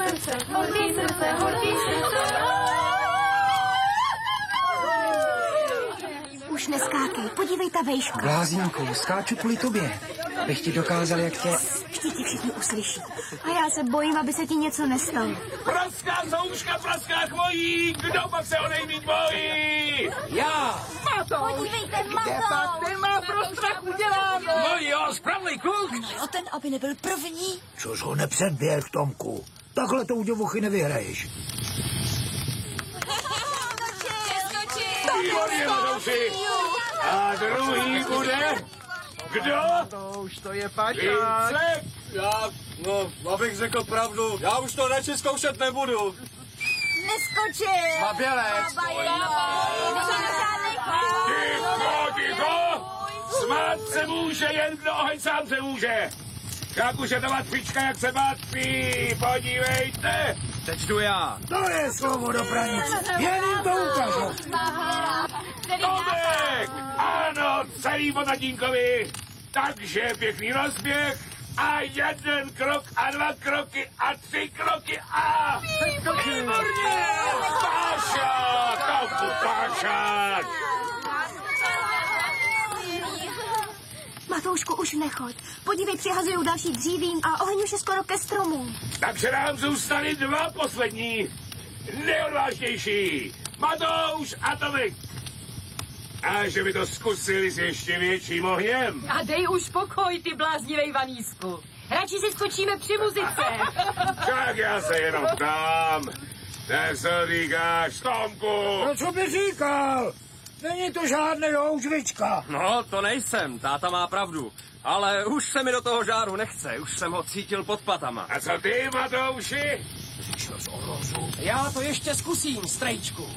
srdce, horký srdce, horký srdce. Už neskákej, podívej ta vejška. Blázínku, skáču kvůli tobě. Bych ti dokázal, jak tě... Vždyť ti všichni uslyší. A já se bojím, aby se ti něco nestalo. Praská souška, praskách mojí, kdo pak se o nejvíc bojí? Já! Podívejte, Matouš! Pak ten má pro strach uděláno. No jo, správnej kluk! Jo, ten, aby nebyl první. Což ho nepředběh, Tomku. Takhle to u děvuchy nevyhraješ. Výborně, Matouši! A druhý bude... Kdo? To už to je paťák. Více? Abych řekl pravdu, já už to radši zkoušet nebudu. Neskočil! Babělec. Ticho! Smát se může, jen kdo oheň sám se může. Jak už je to matfička, jak se matfí, podívejte. Teď jdu já. To je slovo do pranic. Jen jim to ukážu. Tomek! Ano, celý po tatínkovi. Takže pěkný rozběh a jeden krok a dva kroky a tři kroky a... Výborně! Pášák! Tomku, pášák! Matoušku, už nechoď. Podívej, přihazují další dříví a oheň už je skoro ke stromu. Takže nám zůstali dva poslední. Nejodvážnější. Matouš a Tomek. A že by to zkusili s ještě větším ohněm. A dej už pokoj, ty bláznivej vanísku. Radši si skočíme při muzice. Tak já se jenom ptám. Tak co říkáš, Tomku? No co by říkal? Není to žádný houžvička. No, to nejsem, táta má pravdu. Ale už se mi do toho žáru nechce, už jsem ho cítil pod patama. A co ty, Matouši? Já to ještě zkusím, strejčku.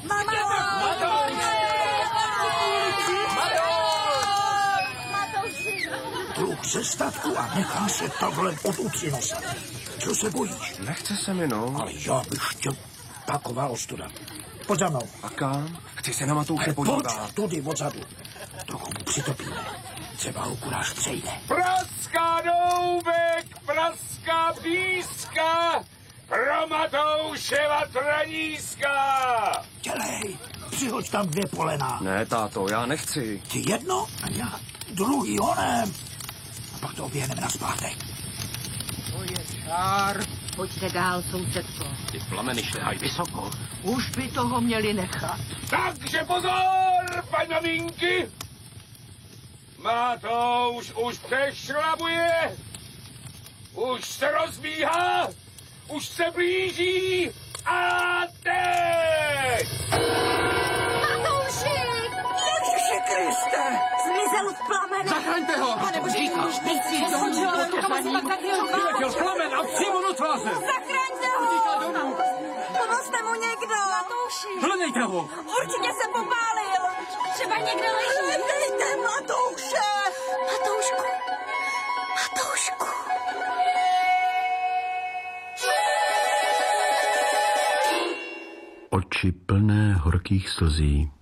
Kluk ze statku a nechá se takhle od uci nosit. Co se bojíš? Nechce se mi, no. Ale já bych chtěl taková ostuda. Pojď za mnou. A kam? Chci se na Matouše Pojď podívat. tudy odzadu. Trochu mu přitopíme. Třeba ho kuráž přejde. Praská doubek, praská píska, pro Matouše vatraníska. Dělej, přihoď tam 2 polena. Ne, táto, já nechci. Ty jedno a já druhý honem. A pak to oběhneme nazpátek. To je čár. Pojďte dál, sousedko. Ty plameny šlehají vysoko. Už by toho měli nechat. Takže pozor, paní maminky. Matouš už přešlapuje, už se rozbíhá, už se blíží a teď! Matouši! Ježiši Kriste! Zmizel v plamenech. Zachraňte ho! Pane bože, už nejsi Vyletěl plamen a přímo do tváře. Zachraňte ho! Pomozte mu někdo! Matouši! Hledejte ho. Určitě se popálil! Třeba někde leží! Dejte Matouše! Matoušku! Matoušku! Oči plné horkých slzí